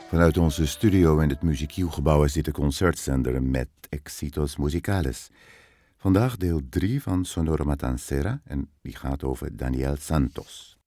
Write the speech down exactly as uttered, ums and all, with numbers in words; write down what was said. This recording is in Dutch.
Vanuit onze studio in het Muziekgebouw is dit de concertzender met Éxitos Musicales. Vandaag deel drie van Sonora Matancera en die gaat over Daniel Santos.